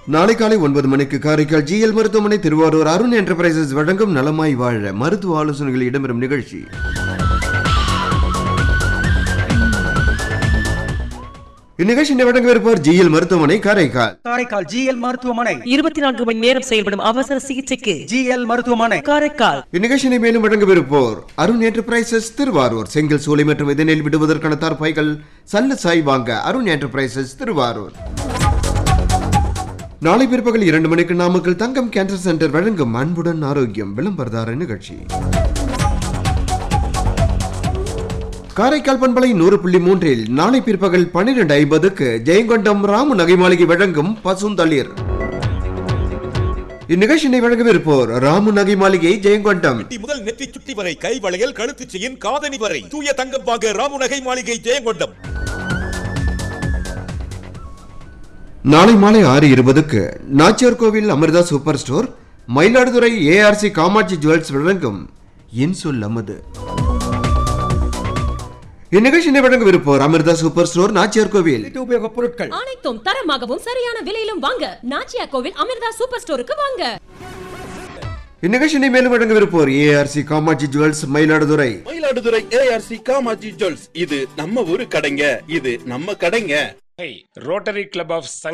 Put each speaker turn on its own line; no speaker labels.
நாளை காலை 9 மணிக்கு காரைக்கால் ஜிஎல் மருத்துவமனை திருவாரூர் அருண் என்டர்பிரைசஸ் வழங்கும் நலமாய் வாழ மருத்துவ ஆலோசனைகள் இடம்பெறும் நிகழ்ச்சி. இந்நிகழ்ச்சியை வழங்கவிருப்பவர் ஜிஎல் மருத்துவமனை காரைக்கால்.
காரைக்கால் ஜிஎல் மருத்துவமனை
24 மணி நேரம் செயல்படும் அவசர சிகிச்சைக்கு
ஜிஎல் மருத்துவமனை
காரைக்கால்.
இந்நிகழ்ச்சியை மேலும் வழங்கவிருப்போர் அருண் என்டர்பிரைசஸ் திருவாரூர். செங்கல் சூளை மற்றும் இதனில் விடுவதற்கான தார்பாய்கள் சல்லு சாய் வாங்க அருண் என்டர்பிரைசஸ் திருவாரூர். நாளை பிற்பகல் 2 மணிக்கு நாமக்கல் தங்கம் கேன்சர் சென்டர் வழங்கும் அன்புடன் ஆரோக்கியம் விளம்பரதார நிகழ்ச்சி. காரைக்கால் பண்பலை 100.3 நாளை பிற்பகல் 12:50 ஜெயங்கொண்டம் ராமு நகை மாளிகை வழங்கும் பசுந்தளிர். இந்நிகழ்ச்சியை வழங்கவிருப்போர் ராமு நகை மாளிகை ஜெயங்கொண்டம்.
முதல் நெற்றி சுட்டி வரை கை வளையல் கழுத்து செயின் காதணி வரை தூய தங்கம் வாங்க ராமு நகை மாளிகை ஜெயங்கொண்டம்.
நாளை மாலை 6:20 நாச்சியார் கோவில் Amrita super store Mayiladuthurai ARC Kamakshi jewels வழங்கும் இன்சொல் அமது. இந்நிகழ்ச்சியை வழங்கவிருப்போர் அமிர்தா சூப்பர் ஸ்டோர் நாச்சியார் கோவில்.
உபயோகப் பொருட்கள்
அனைத்தும் தரமாகவும் சரியான விலையிலும் வாங்க நாச்சியார் கோவில் அமிர்தா சூப்பர் ஸ்டோருக்கு வாங்க.
இந்நிகழ்ச்சியை மேலும் வழங்கவிருப்போர் ARC Kamakshi jewels Mayiladuthurai.
Mayiladuthurai ARC Kamakshi jewels இது நம்ம ஊரு கடைங்க, இது நம்ம கடைங்க.
Rotary club of